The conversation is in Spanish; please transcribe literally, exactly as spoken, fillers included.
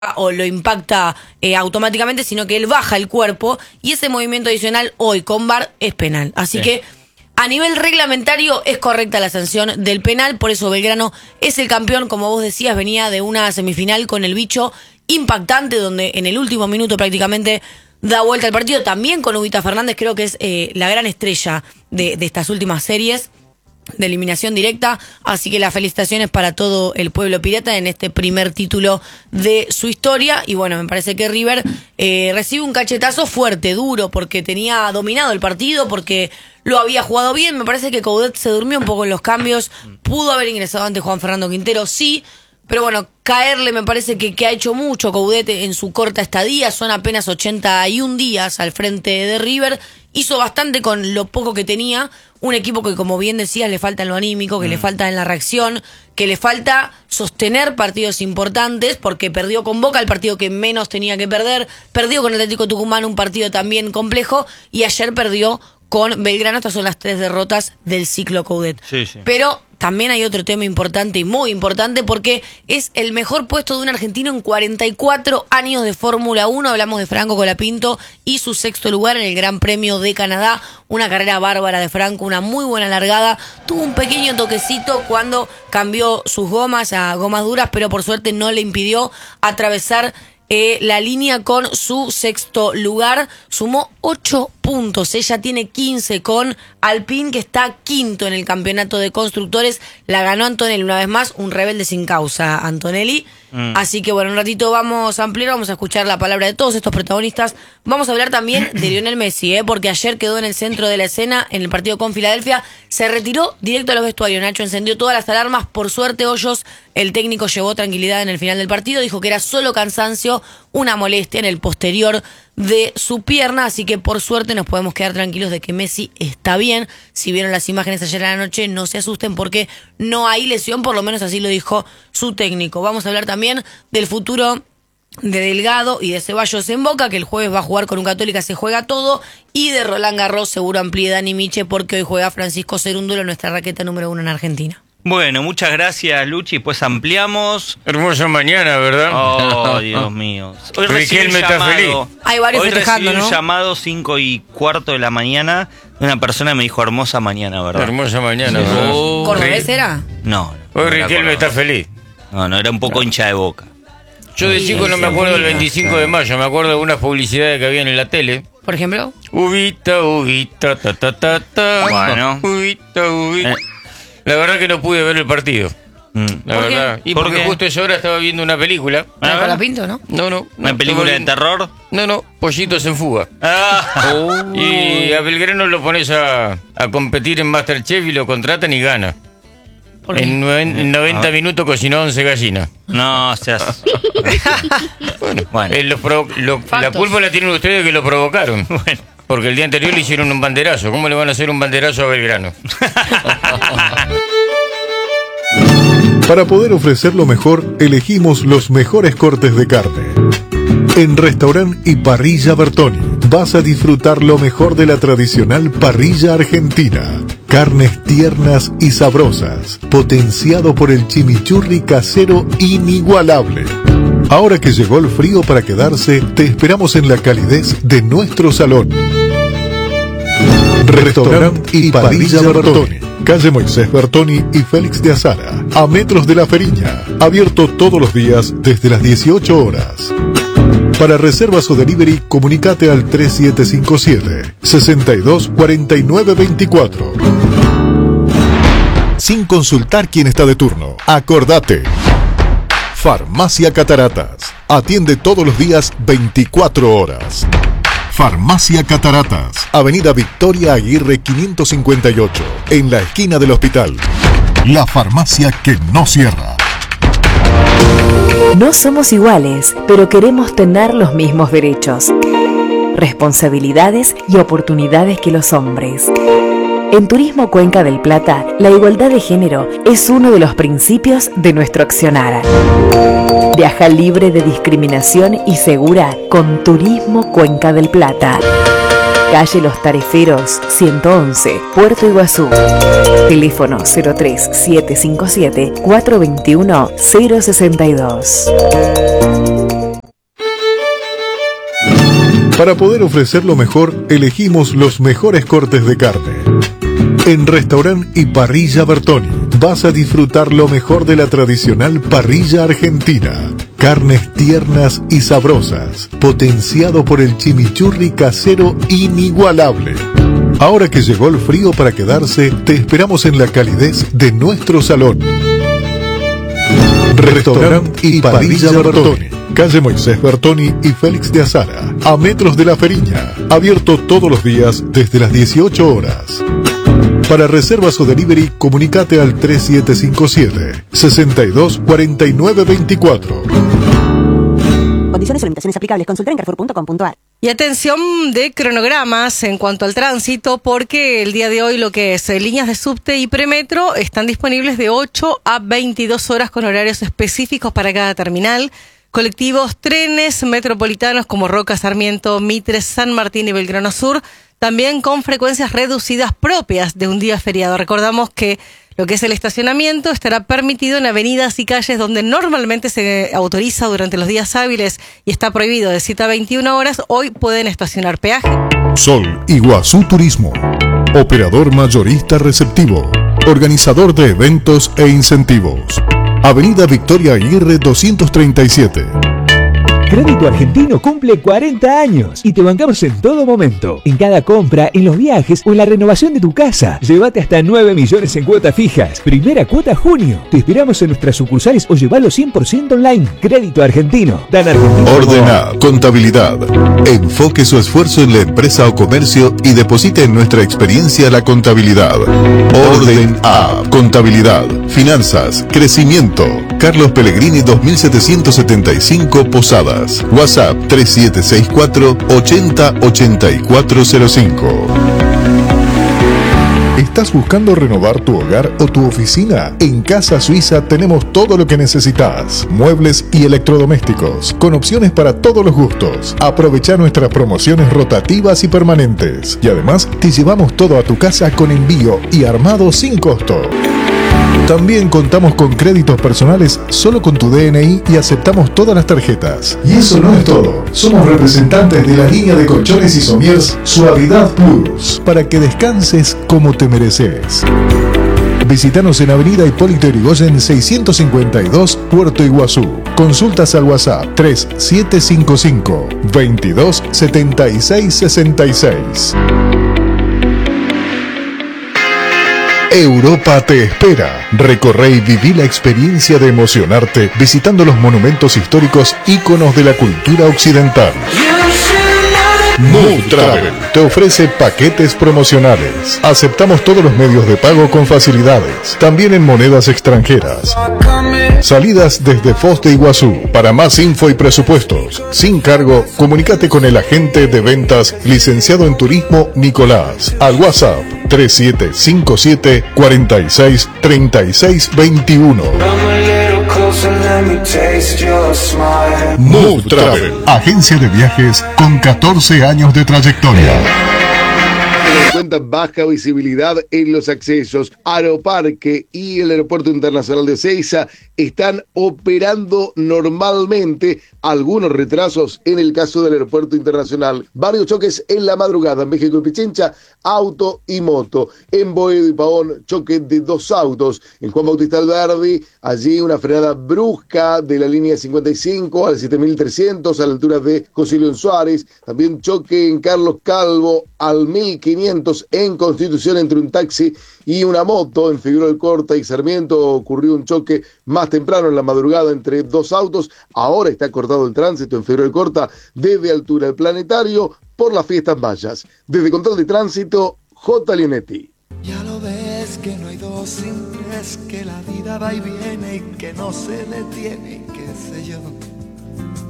o lo impacta eh, automáticamente, sino que él baja el cuerpo y ese movimiento adicional hoy con V A R es penal. Así sí. que a nivel reglamentario es correcta la sanción del penal, por eso Belgrano es el campeón, como vos decías, venía de una semifinal con el bicho impactante, donde en el último minuto prácticamente da vuelta el partido, también con Huguita Fernández, creo que es eh, la gran estrella de, de estas últimas series de eliminación directa, así que las felicitaciones para todo el pueblo pirata en este primer título de su historia. Y bueno, me parece que River eh, recibe un cachetazo fuerte, duro, porque tenía dominado el partido, porque lo había jugado bien. Me parece que Coudet se durmió un poco en los cambios, pudo haber ingresado antes Juan Fernando Quintero, sí, pero bueno, caerle me parece que, que ha hecho mucho Coudet en su corta estadía, son apenas ochenta y un días al frente de River, hizo bastante con lo poco que tenía, un equipo que, como bien decías, le falta en lo anímico, que mm. le falta en la reacción, que le falta sostener partidos importantes, porque perdió con Boca el partido que menos tenía que perder, perdió con Atlético Tucumán un partido también complejo, y ayer perdió con Belgrano. Estas son las tres derrotas del ciclo Coudet. Sí, sí. Pero también hay otro tema importante y muy importante, porque es el mejor puesto de un argentino en cuarenta y cuatro años de Fórmula uno. Hablamos de Franco Colapinto y su sexto lugar en el Gran Premio de Canadá. Una carrera bárbara de Franco, una muy buena largada. Tuvo un pequeño toquecito cuando cambió sus gomas a gomas duras, pero por suerte no le impidió atravesar Eh, la línea con su sexto lugar. Sumó ocho puntos, ella tiene quince con Alpine, que está quinto en el campeonato de constructores. La ganó Antonelli una vez más, un rebelde sin causa, Antonelli. Mm. Así que bueno, un ratito vamos a ampliar, vamos a escuchar la palabra de todos estos protagonistas. Vamos a hablar también de Lionel Messi, ¿eh? porque ayer quedó en el centro de la escena en el partido con Filadelfia. Se retiró directo a los vestuarios, Nacho, encendió todas las alarmas. Por suerte, Hoyos, el técnico, llevó tranquilidad en el final del partido. Dijo que era solo cansancio, una molestia en el posterior de su pierna, así que por suerte nos podemos quedar tranquilos de que Messi está bien. Si vieron las imágenes ayer a la noche, no se asusten porque no hay lesión, por lo menos así lo dijo su técnico. Vamos a hablar también del futuro de Delgado y de Ceballos en Boca, que el jueves va a jugar con un Católica, se juega todo, y de Roland Garros seguro amplíe Dani Miche, porque hoy juega Francisco Cerúndolo, nuestra raqueta número uno en Argentina. Bueno, muchas gracias, Luchi, pues ampliamos. Hermosa mañana, ¿verdad? Oh, Dios mío. Hoy Riquelme está feliz. Hay varios Hoy festejando, recibí ¿no? un llamado cinco y cuarto de la mañana de una persona que me dijo hermosa mañana, ¿verdad? Hermosa mañana, sí. ¿verdad? Oh. ¿Cordobés era? No. no Hoy Riquelme está feliz. No, no, era un poco no. hincha de Boca. Yo de chico no me acuerdo del veinticinco de mayo, me acuerdo de unas publicidades que habían en la tele. ¿Por ejemplo? Ubita, ubita, ta, ta, ta, ta. Bueno. Ubita, ubita. Eh. La verdad que no pude ver el partido. Mm. La ¿Por verdad. qué? Y ¿Por porque qué? justo esa hora estaba viendo una película. ¿Para Colapinto, no? No, no. ¿Una no, película de terror? No, no. Pollitos en fuga. Ah. Oh. Y a Belgrano lo pones a, a competir en Masterchef y lo contratan y gana. En, nueve, en noventa ah. minutos cocinó once gallinas. No, seas... bueno, bueno. Eh, los pro, lo, la culpa la tienen ustedes que lo provocaron. Bueno. Porque el día anterior le hicieron un banderazo. ¿Cómo le van a hacer un banderazo a Belgrano? Para poder ofrecer lo mejor, elegimos los mejores cortes de carne. En Restaurant y Parrilla Bertoni vas a disfrutar lo mejor de la tradicional parrilla argentina. Carnes tiernas y sabrosas, potenciado por el chimichurri casero inigualable. Ahora que llegó el frío para quedarse, te esperamos en la calidez de nuestro salón. Restaurant y Parrilla Bertoni, calle Moisés Bertoni y Félix de Azara, a metros de La Feriña. Abierto todos los días desde las dieciocho horas. Para reservas o delivery, comunicate al tres siete cinco siete, seis dos cuatro nueve dos cuatro. Sin consultar quién está de turno, acordate. Farmacia Cataratas. Atiende todos los días veinticuatro horas. Farmacia Cataratas, Avenida Victoria Aguirre quinientos cincuenta y ocho, en la esquina del hospital. La farmacia que no cierra. No somos iguales, pero queremos tener los mismos derechos, responsabilidades y oportunidades que los hombres. En Turismo Cuenca del Plata, la igualdad de género es uno de los principios de nuestro accionar. Viaja libre de discriminación y segura con Turismo Cuenca del Plata. Calle Los Tareferos, ciento once, Puerto Iguazú. Teléfono cero tres siete cinco siete, cuatro dos uno, cero seis dos. Para poder ofrecer lo mejor, elegimos los mejores cortes de carne. En Restaurant y Parrilla Bertoni vas a disfrutar lo mejor de la tradicional parrilla argentina. Carnes tiernas y sabrosas, potenciado por el chimichurri casero inigualable. Ahora que llegó el frío para quedarse, te esperamos en la calidez de nuestro salón. Restaurant y Parrilla Bertoni, calle Moisés Bertoni y Félix de Azara, a metros de La Feriña. Abierto todos los días desde las dieciocho horas. Para reservas o delivery, comunicate al tres siete cinco siete, seis dos cuatro nueve dos cuatro. Condiciones y limitaciones aplicables. Consultar en carrefour punto com punto a r. Y atención de cronogramas en cuanto al tránsito, porque el día de hoy lo que es eh, líneas de subte y premetro están disponibles de ocho a veintidós horas con horarios específicos para cada terminal. Colectivos, trenes metropolitanos como Roca, Sarmiento, Mitre, San Martín y Belgrano Sur, también con frecuencias reducidas propias de un día feriado. Recordamos que lo que es el estacionamiento estará permitido en avenidas y calles donde normalmente se autoriza durante los días hábiles y está prohibido de siete a veintiuna horas. Hoy pueden estacionar peaje. Sol Iguazú Turismo, operador mayorista receptivo, organizador de eventos e incentivos. Avenida Victoria Aguirre doscientos treinta y siete. Crédito Argentino cumple cuarenta años y te bancamos en todo momento. En cada compra, en los viajes o en la renovación de tu casa. Llévate hasta nueve millones en cuotas fijas. Primera cuota junio. Te esperamos en nuestras sucursales o llevalo cien por ciento online. Crédito Argentino. Dan Argentino. Ordena Contabilidad. Enfoque su esfuerzo en la empresa o comercio y deposite en nuestra experiencia la contabilidad. Orden A. Contabilidad, finanzas, crecimiento. Carlos Pellegrini dos mil setecientos setenta y cinco Posadas. WhatsApp tres siete seis cuatro, ochenta, ochenta y cuatro cero cinco. ¿Estás buscando renovar tu hogar o tu oficina? En Casa Suiza tenemos todo lo que necesitas. Muebles y electrodomésticos, con opciones para todos los gustos. Aprovecha nuestras promociones rotativas y permanentes. Y además, te llevamos todo a tu casa con envío y armado sin costo. También contamos con créditos personales solo con tu D N I y aceptamos todas las tarjetas. Y eso no es todo. Somos representantes de la línea de colchones y somiers Suavidad Plus, para que descanses como te mereces. Visítanos en Avenida Hipólito Yrigoyen seiscientos cincuenta y dos, Puerto Iguazú. Consultas al WhatsApp tres siete cinco cinco, veintidós, setenta y seis sesenta y seis. Europa te espera. Recorre y viví la experiencia de emocionarte visitando los monumentos históricos íconos de la cultura occidental. Mood Travel te ofrece paquetes promocionales. Aceptamos todos los medios de pago con facilidades, también en monedas extranjeras. Salidas desde Foz de Iguazú. Para más info y presupuestos, sin cargo, comunícate con el agente de ventas licenciado en turismo Nicolás al WhatsApp tres siete cinco siete, cuarenta y seis, treinta y seis veintiuno. Mood Travel, agencia de viajes con catorce años de trayectoria. Cuenta baja visibilidad en los accesos. Aeroparque y el Aeropuerto Internacional de Ezeiza están operando normalmente. Algunos retrasos en el caso del Aeropuerto Internacional. Varios choques en la madrugada en México y Pichincha, auto y moto. En Boedo y Pavón, choque de dos autos. En Juan Bautista Alberdi, allí una frenada brusca de la línea cincuenta y cinco al siete mil trescientos a la altura de José León Suárez. También choque en Carlos Calvo al mil quinientos en Constitución entre un taxi y una moto. En Figueroa Alcorta y Sarmiento ocurrió un choque más temprano en la madrugada entre dos autos. Ahora está cortado el tránsito en Figueroa Alcorta desde altura del Planetario por las fiestas mayas. Desde Control de Tránsito, J. Linetti. Ya lo ves que no hay dos sin tres, que la vida va y viene y que no se detiene, qué sé yo.